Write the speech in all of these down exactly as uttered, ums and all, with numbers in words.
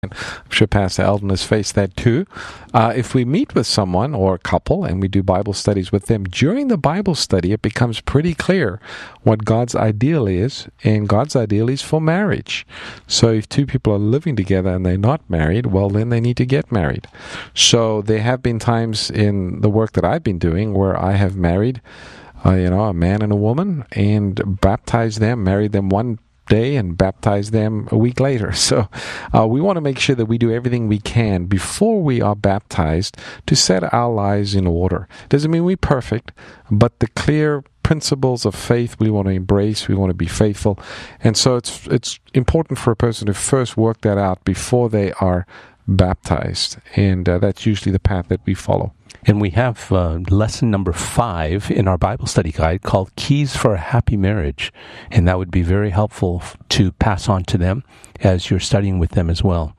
I'm sure Pastor Eldon has faced that too. Uh, if we meet with someone or a couple and we do Bible studies with them, during the Bible study it becomes pretty clear what God's ideal is, and God's ideal is for marriage. So if two people are living together and they're not married, well, then they need to get married. So there have been times in the work that I've been doing where I have married uh, you know, a man and a woman and baptized them, married them one day and baptize them a week later. So uh, we want to make sure that we do everything we can before we are baptized to set our lives in order. Doesn't mean we're perfect, but the clear principles of faith we want to embrace, we want to be faithful. And so it's it's important for a person to first work that out before they are baptized. And uh, that's usually the path that we follow. And we have uh, lesson number five in our Bible study guide called Keys for a Happy Marriage. And that would be very helpful f- to pass on to them as you're studying with them as well.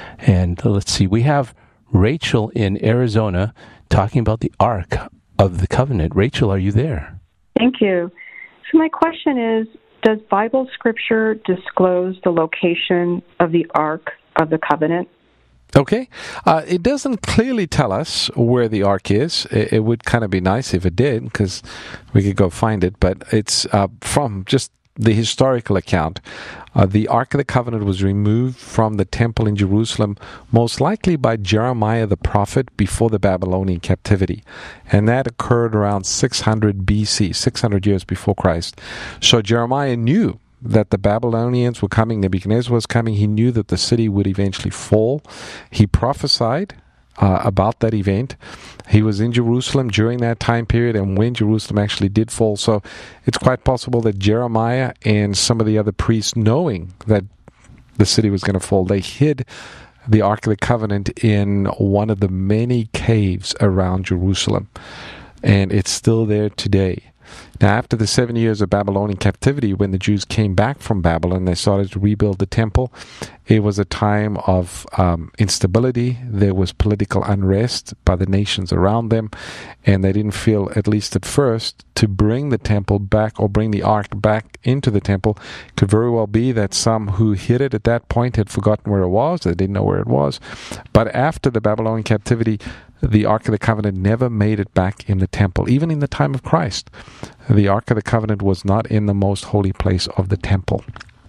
And uh, let's see, we have Rachel in Arizona talking about the Ark of the Covenant. Rachel, are you there? Thank you. So my question is, does Bible scripture disclose the location of the Ark of the Covenant? Okay. Uh, it doesn't clearly tell us where the ark is. It, it would kind of be nice if it did, because we could go find it. But it's uh, from just the historical account. Uh, the Ark of the Covenant was removed from the temple in Jerusalem, most likely by Jeremiah the prophet before the Babylonian captivity. And that occurred around six hundred B C, six hundred years before Christ. So Jeremiah knew that the Babylonians were coming, Nebuchadnezzar was coming. He knew that the city would eventually fall. He prophesied uh, about that event. He was in Jerusalem during that time period and when Jerusalem actually did fall. So it's quite possible that Jeremiah and some of the other priests, knowing that the city was going to fall, they hid the Ark of the Covenant in one of the many caves around Jerusalem. And it's still there today. Now, after the seven years of Babylonian captivity, when the Jews came back from Babylon, they started to rebuild the temple. It was a time of um, instability. There was political unrest by the nations around them, and they didn't feel, at least at first, to bring the temple back or bring the ark back into the temple. It could very well be that some who hid it at that point had forgotten where it was. They didn't know where it was. But after the Babylonian captivity, the Ark of the Covenant never made it back in the temple. Even in the time of Christ, the Ark of the Covenant was not in the most holy place of the temple.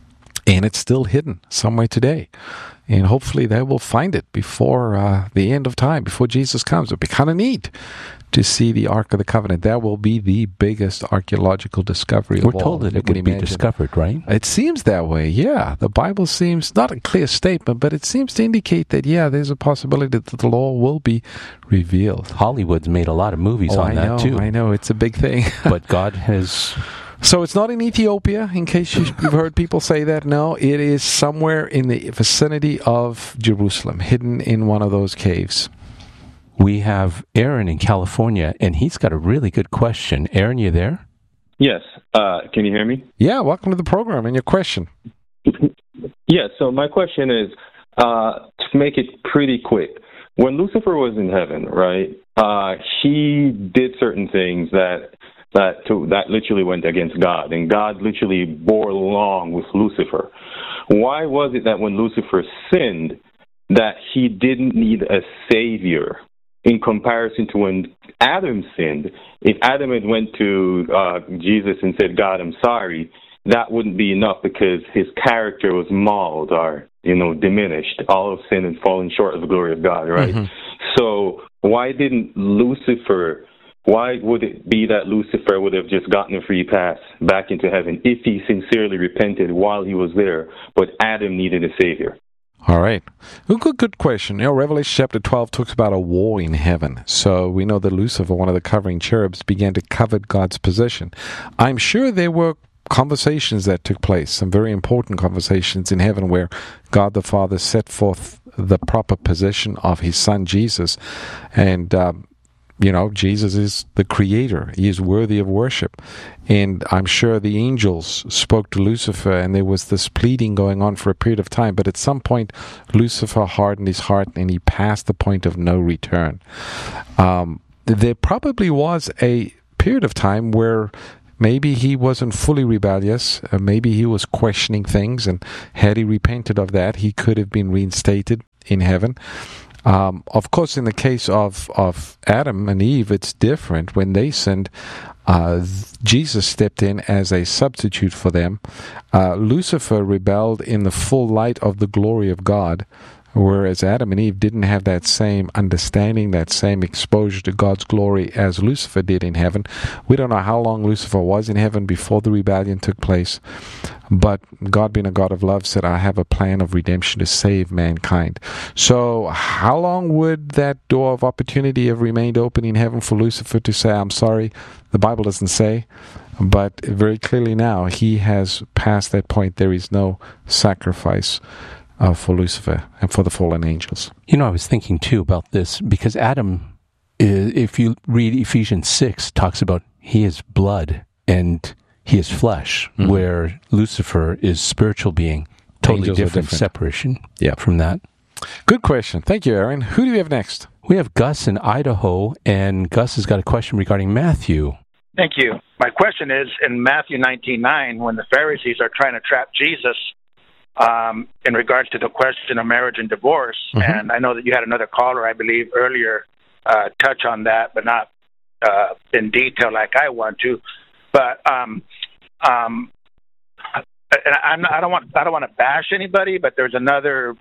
And it's still hidden somewhere today. And hopefully they will find it before uh, the end of time, before Jesus comes. It would be kind of neat to see the Ark of the Covenant. That will be the biggest archaeological discovery of all. We're told that it would be discovered, right? It seems that way, yeah. The Bible seems, not a clear statement, but it seems to indicate that, yeah, there's a possibility that the law will be revealed. Hollywood's made a lot of movies oh, on I that, know, too. I know, it's a big thing. But God has... So it's not in Ethiopia, in case you've heard people say that. No, it is somewhere in the vicinity of Jerusalem, hidden in one of those caves. We have Aaron in California, and he's got a really good question. Aaron, you there? Yes. Uh, can you hear me? Yeah, welcome to the program. And your question? Yeah, so my question is, uh, to make it pretty quick, when Lucifer was in heaven, right, uh, he did certain things that that to, that literally went against God, and God literally bore along with Lucifer. Why was it that when Lucifer sinned, that he didn't need a savior in comparison to when Adam sinned? If Adam had went to uh, Jesus and said, God, I'm sorry, that wouldn't be enough because his character was mauled or, you know, diminished. All of sin and fallen short of the glory of God, right? Mm-hmm. So why didn't Lucifer... Why would it be that Lucifer would have just gotten a free pass back into heaven if he sincerely repented while he was there, but Adam needed a savior? All right. Good, good question. You know, Revelation chapter twelve talks about a war in heaven. So we know that Lucifer, one of the covering cherubs, began to covet God's position. I'm sure there were conversations that took place, some very important conversations in heaven where God the Father set forth the proper position of his son Jesus. And, um, You know, Jesus is the creator. He is worthy of worship. And I'm sure the angels spoke to Lucifer, and there was this pleading going on for a period of time. But at some point, Lucifer hardened his heart, and he passed the point of no return. Um, there probably was a period of time where maybe he wasn't fully rebellious. Uh, maybe he was questioning things, and had he repented of that, he could have been reinstated in heaven. Um, of course, in the case of, of Adam and Eve, it's different. When they sinned, uh, Jesus stepped in as a substitute for them. Uh, Lucifer rebelled in the full light of the glory of God, whereas Adam and Eve didn't have that same understanding, that same exposure to God's glory as Lucifer did in heaven. We don't know how long Lucifer was in heaven before the rebellion took place, but God, being a God of love, said, I have a plan of redemption to save mankind. So how long would that door of opportunity have remained open in heaven for Lucifer to say, I'm sorry? The Bible doesn't say, but very clearly now he has passed that point. There is no sacrifice Uh, for Lucifer and for the fallen angels. You know, I was thinking too about this because Adam, is, if you read Ephesians six, talks about he is blood and he is flesh, mm-hmm. where Lucifer is spiritual being, totally different, different separation yeah. from that. Good question. Thank you, Aaron. Who do we have next? We have Gus in Idaho, and Gus has got a question regarding Matthew. Thank you. My question is, in Matthew nineteen nine, when the Pharisees are trying to trap Jesus, Um, in regards to the question of marriage and divorce, mm-hmm. and I know that you had another caller, I believe, earlier uh, touch on that, but not uh, in detail like I want to. But um, um, and I'm not, I don't want I don't want to bash anybody, but there's another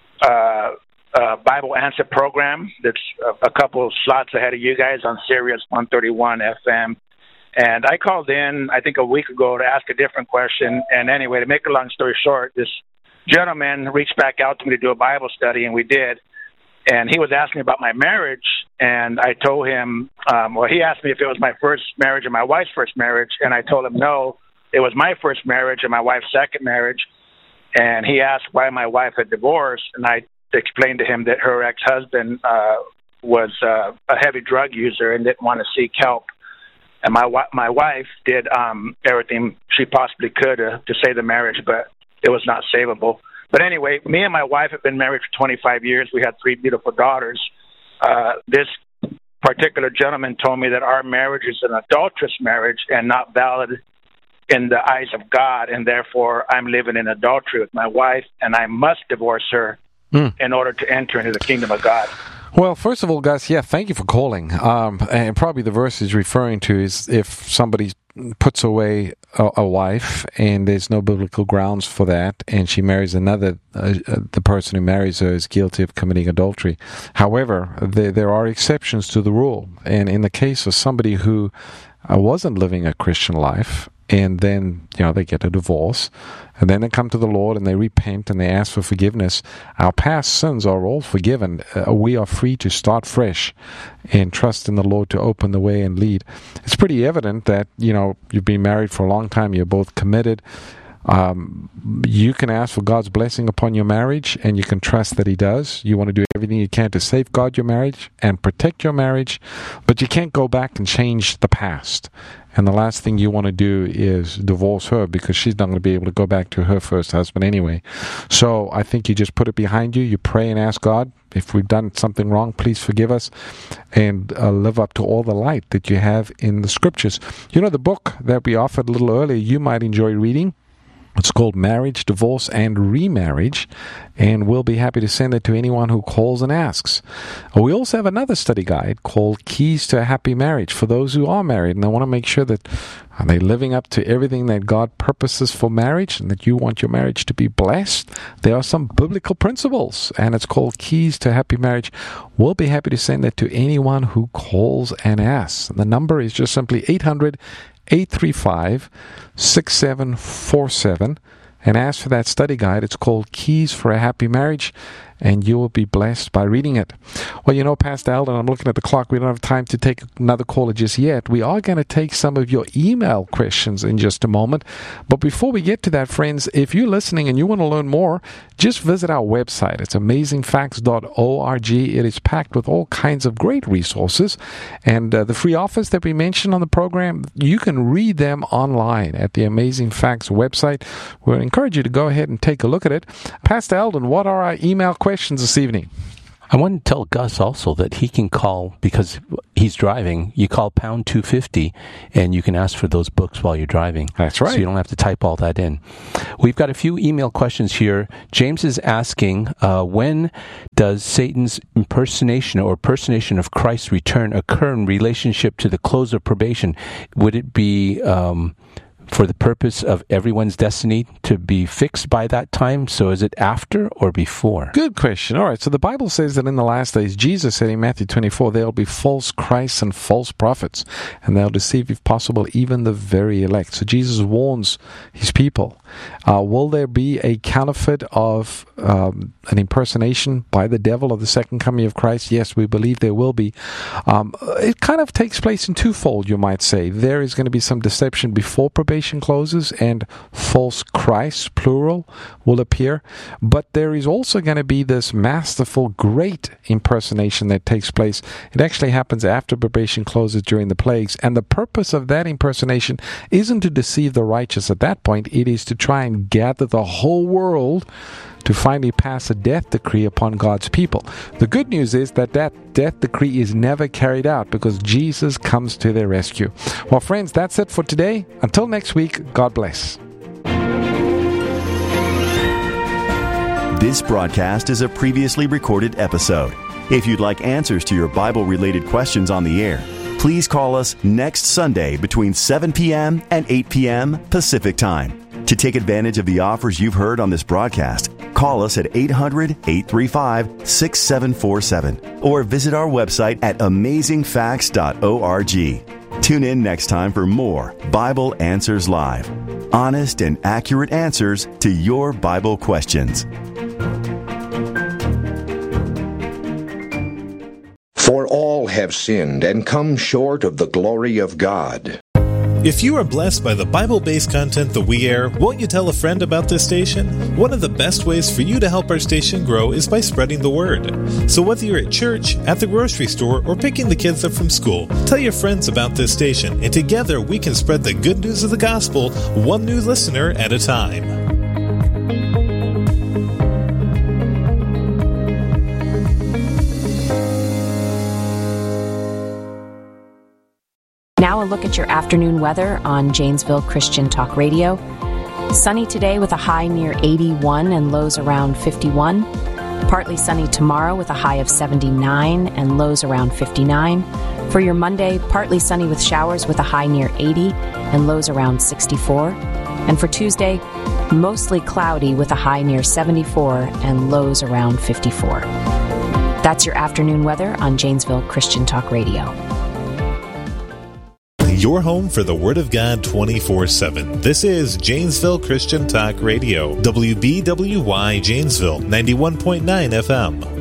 uh, uh, Bible Answer program that's a, a couple of slots ahead of you guys on Sirius one thirty-one F M. And I called in, I think, a week ago to ask a different question. And anyway, to make a long story short, this gentleman reached back out to me to do a Bible study, and we did. And he was asking me about my marriage, and I told him, um, well, he asked me if it was my first marriage or my wife's first marriage, and I told him no, it was my first marriage and my wife's second marriage. And he asked why my wife had divorced, and I explained to him that her ex-husband uh, was uh, a heavy drug user and didn't want to seek help. And my my wife did um, everything she possibly could to, to save the marriage, but it was not savable. But anyway, me and my wife have been married for twenty-five years. We had three beautiful daughters. Uh, this particular gentleman told me that our marriage is an adulterous marriage and not valid in the eyes of God, and therefore I'm living in adultery with my wife, and I must divorce her mm. in order to enter into the kingdom of God. Well, first of all, Gus, yeah, thank you for calling. Um, and probably the verse is referring to is if somebody puts away a, a wife and there's no biblical grounds for that, and she marries another, uh, the person who marries her is guilty of committing adultery. However, there, there are exceptions to the rule. And in the case of somebody who uh, wasn't living a Christian life, and then, you know, they get a divorce, and then they come to the Lord and they repent and they ask for forgiveness. Our past sins are all forgiven. Uh, we are free to start fresh and trust in the Lord to open the way and lead. It's pretty evident that, you know, you've been married for a long time, you're both committed. Um, you can ask for God's blessing upon your marriage, and you can trust that He does. You want to do everything you can to safeguard your marriage and protect your marriage, but you can't go back and change the past. And the last thing you want to do is divorce her, because she's not going to be able to go back to her first husband anyway. So I think you just put it behind you. You pray and ask God, if we've done something wrong, please forgive us, and uh, live up to all the light that you have in the Scriptures. You know, the book that we offered a little earlier, you might enjoy reading. It's called Marriage, Divorce, and Remarriage, and we'll be happy to send it to anyone who calls and asks. We also have another study guide called Keys to a Happy Marriage for those who are married, and they want to make sure that are they living up to everything that God purposes for marriage and that you want your marriage to be blessed. There are some biblical principles, and it's called Keys to a Happy Marriage. We'll be happy to send that to anyone who calls and asks. And the number is just simply eight hundred, eight three five, six seven four seven, and ask for that study guide. It's called Keys for a Happy Marriage, and you will be blessed by reading it. Well, you know, Pastor Eldon, I'm looking at the clock. We don't have time to take another caller just yet. We are going to take some of your email questions in just a moment. But before we get to that, friends, if you're listening and you want to learn more, just visit our website. It's amazing facts dot org. It is packed with all kinds of great resources. And uh, the free offers that we mentioned on the program, you can read them online at the Amazing Facts website. We encourage you to go ahead and take a look at it. Pastor Eldon, what are our email questions questions this evening? I want to tell Gus also that he can call, because he's driving, you call pound two fifty, and you can ask for those books while you're driving. That's right. So you don't have to type all that in. We've got a few email questions here. James is asking, uh, when does Satan's impersonation or personation of Christ's return occur in relationship to the close of probation? Would it be um, for the purpose of everyone's destiny to be fixed by that time? So is it after or before? Good question. All right. So the Bible says that in the last days, Jesus said in Matthew twenty-four, there will be false Christs and false prophets, and they'll deceive, if possible, even the very elect. So Jesus warns his people. Uh, will there be a counterfeit of um, an impersonation by the devil of the second coming of Christ? Yes, we believe there will be. Um, it kind of takes place in twofold, you might say. There is going to be some deception before probation closes, and false Christs, plural, will appear. But there is also going to be this masterful, great impersonation that takes place. It actually happens after probation closes during the plagues. And the purpose of that impersonation isn't to deceive the righteous at that point. It is to try and gather the whole world to finally pass a death decree upon God's people. The good news is that that death decree is never carried out because Jesus comes to their rescue. Well, friends, that's it for today. Until next week, God bless. This broadcast is a previously recorded episode. If you'd like answers to your Bible-related questions on the air, please call us next Sunday between seven p.m. and eight p.m. Pacific Time. To take advantage of the offers you've heard on this broadcast, call us at eight hundred, eight three five, six seven four seven or visit our website at amazing facts dot org. Tune in next time for more Bible Answers Live. Honest and accurate answers to your Bible questions. For all have sinned and come short of the glory of God. If you are blessed by the Bible-based content that we air, won't you tell a friend about this station? One of the best ways for you to help our station grow is by spreading the word. So whether you're at church, at the grocery store, or picking the kids up from school, tell your friends about this station, and together we can spread the good news of the gospel, one new listener at a time. Now a look at your afternoon weather on Janesville Christian Talk Radio. Sunny today with a high near eighty-one and lows around fifty-one. Partly sunny tomorrow with a high of seventy-nine and lows around fifty-nine. For your Monday, partly sunny with showers with a high near eighty and lows around sixty-four. And for Tuesday, mostly cloudy with a high near seventy-four and lows around fifty-four. That's your afternoon weather on Janesville Christian Talk Radio. Your home for the Word of God twenty-four seven. This is Janesville Christian Talk Radio, W B W Y Janesville, ninety-one point nine F M.